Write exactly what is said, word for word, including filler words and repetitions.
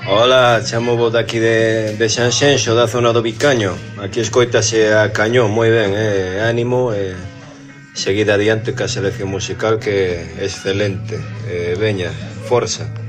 Hola, chamo vos daqui de, de Sanxenxo, da zona do Vicaño. Aquí escoitase a cañón, moi ben, eh, ánimo e eh, seguida adiante ca selección musical que é excelente. Eh, veña, forza.